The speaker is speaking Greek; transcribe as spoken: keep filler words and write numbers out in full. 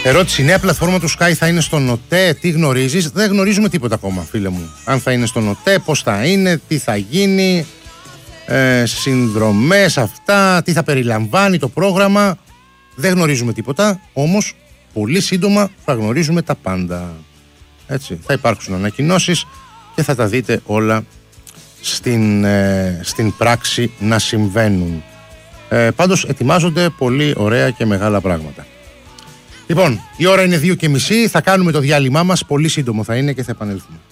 Ερώτηση: η νέα πλατφόρμα του Sky θα είναι στο ΝΟΤΕ? Τι γνωρίζεις? Δεν γνωρίζουμε τίποτα ακόμα, φίλε μου. Αν θα είναι στο ΝΟΤΕ, πώς θα είναι, τι θα γίνει, ε, συνδρομές αυτά, τι θα περιλαμβάνει το πρόγραμμα. Δεν γνωρίζουμε τίποτα, όμως πολύ σύντομα θα γνωρίζουμε τα πάντα. Έτσι, θα υπάρξουν ανακοινώσεις και θα τα δείτε όλα στην, ε, στην πράξη να συμβαίνουν. Ε, πάντως ετοιμάζονται πολύ ωραία και μεγάλα πράγματα. Λοιπόν, η ώρα είναι δύο και μισή, θα κάνουμε το διάλειμμά μας, πολύ σύντομο θα είναι και θα επανέλθουμε.